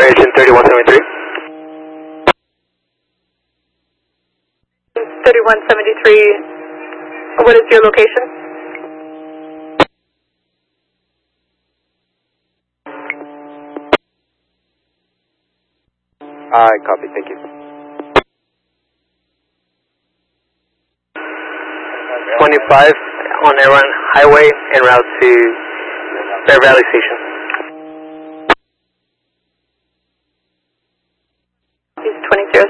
Operation 3173. 3173, what is your location? Copy, thank you. 25 on Aaron Highway en route to Bear Valley Station. He's 2003.